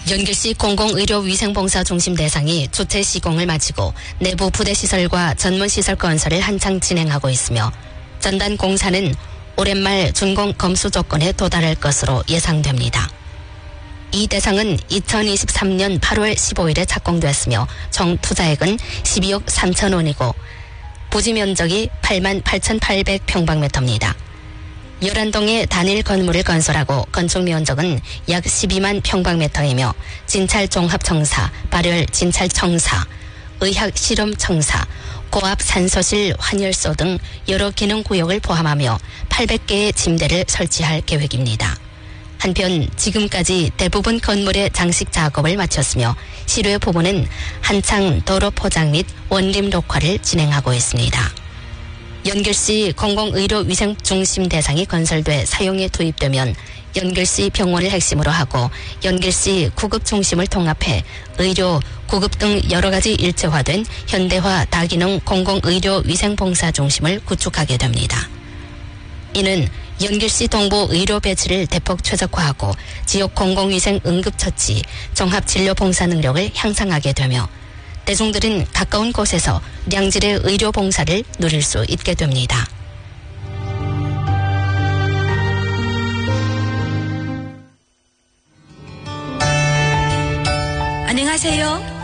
연길시 공공의료위생봉사중심 대상이 주체 시공을 마치고 내부 부대시설과 전문시설 건설을 한창 진행하고 있으며 전단 공사는 올해 말 준공 검수 조건에 도달할 것으로 예상됩니다. 이 대상은 2023년 8월 15일에 착공됐으며 총 투자액은 12억 3천 원이고 부지 면적이 88,800평방미터입니다. 11동의 단일 건물을 건설하고 건축 면적은 약 12만 평방미터이며 진찰종합청사, 발열 진찰청사, 의학실험청사, 고압산소실 환열소 등 여러 기능구역을 포함하며 800개의 침대를 설치할 계획입니다. 한편 지금까지 대부분 건물의 장식 작업을 마쳤으며 실외 부분은 한창 도로 포장 및 원림 녹화를 진행하고 있습니다. 연길시 공공의료위생중심 대상이 건설돼 사용에 투입되면 연길시 병원을 핵심으로 하고 연길시 구급중심을 통합해 의료, 구급 등 여러 가지 일체화된 현대화 다기능 공공의료위생봉사중심을 구축하게 됩니다. 이는 연길시 동부 의료 배치를 대폭 최적화하고 지역 공공위생 응급처치, 종합진료봉사 능력을 향상하게 되며 대중들은 가까운 곳에서 양질의 의료봉사를 누릴 수 있게 됩니다. 안녕하세요.